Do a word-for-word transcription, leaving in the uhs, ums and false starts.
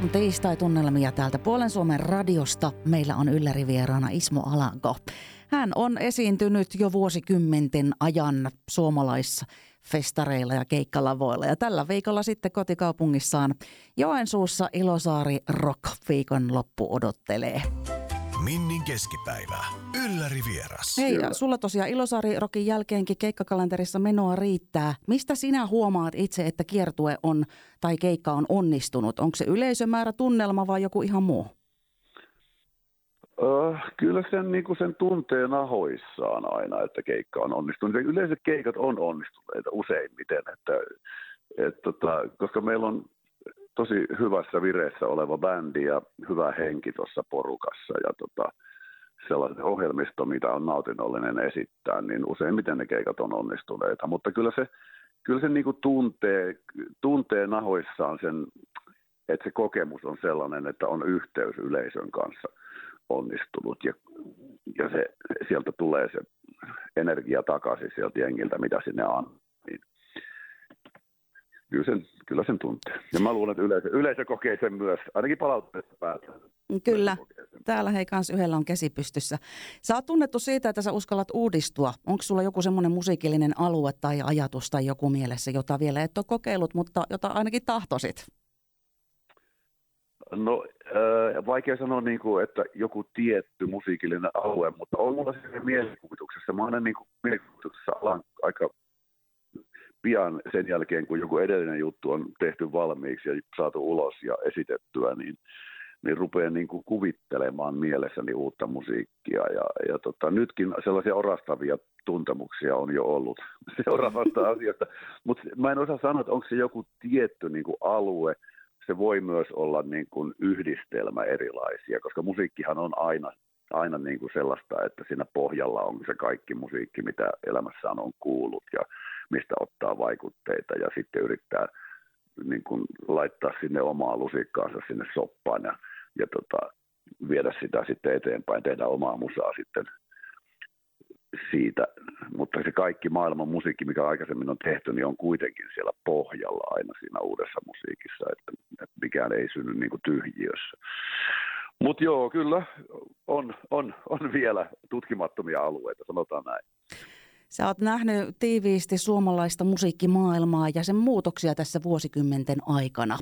Tiistai-tunnelmia täältä Puolen Suomen radiosta. Meillä on yllärivieraana Ismo Alanko. Hän on esiintynyt jo vuosikymmenten ajan suomalaisfestareilla ja keikkalavoilla. Ja tällä viikolla sitten kotikaupungissaan Joensuussa Ilosaari Rock viikonloppu odottelee. Minnin keskipäivä. Ylläri-vieras. Hei, ja sulla tosiaan Ilosaari Rockin jälkeenkin keikkakalenterissa menoa riittää. Mistä sinä huomaat itse, että kiertue on tai keikka on onnistunut? Onko se yleisömäärä, tunnelma vai joku ihan muu? Öö, kyllä sen, niin kuin sen tuntee nahoissaan aina, että keikka on onnistunut. Yleiset keikat on onnistuneita useimmiten, että, et, tota, koska meillä on tosi hyvässä vireessä oleva bändi ja hyvä henki tuossa porukassa ja tota, sellainen ohjelmisto, mitä on nautinnollinen esittää, niin useimmiten ne keikat on onnistuneita. Mutta kyllä se, kyllä se niin kuin tuntee, tuntee nahoissaan sen, että se kokemus on sellainen, että on yhteys yleisön kanssa onnistunut ja, ja se, sieltä tulee se energia takaisin sieltä jengiltä, mitä sinne on. Niin Kyllä sen, kyllä sen tuntee. Ja mä luulen, että yleisö, yleisö kokee sen myös, ainakin palautteesta päätään. Kyllä. Täällä hei kans yhdellä on käsi pystyssä. Sä oot tunnettu siitä, että sä uskallat uudistua. Onko sulla joku semmoinen musiikillinen alue tai ajatus tai joku mielessä, jota vielä et ole kokeillut, mutta jota ainakin tahtoisit? No äh, vaikea sanoa, niin kuin, että joku tietty musiikillinen alue, mutta on mulla se mielikuvituksessa. Mä aina niin kuin mielikuvituksessa alan aika pian sen jälkeen, kun joku edellinen juttu on tehty valmiiksi ja saatu ulos ja esitettyä, niin, niin rupean niin kuin kuvittelemaan mielessäni uutta musiikkia. Ja, ja tota, nytkin sellaisia orastavia tuntemuksia on jo ollut seuraavasta asiasta. Mutta mä en osaa sanoa, että onko se joku tietty niin kuin alue. Se voi myös olla niin kuin yhdistelmä erilaisia, koska musiikkihan on aina, aina niin kuin sellaista, että siinä pohjalla on se kaikki musiikki, mitä elämässään on kuullut ja mistä ottaa vaikutteita ja sitten yrittää niin kuin laittaa sinne omaa lusikkaansa sinne soppaan ja, ja tota, viedä sitä sitten eteenpäin, tehdä omaa musaa sitten siitä. Mutta se kaikki maailman musiikki, mikä aikaisemmin on tehty, niin on kuitenkin siellä pohjalla aina siinä uudessa musiikissa, että, että mikään ei synny niin kuin tyhjiössä. Mutta joo, kyllä on, on, on vielä tutkimattomia alueita, sanotaan näin. Sä oot nähnyt tiiviisti suomalaista musiikkimaailmaa ja sen muutoksia tässä vuosikymmenten aikana.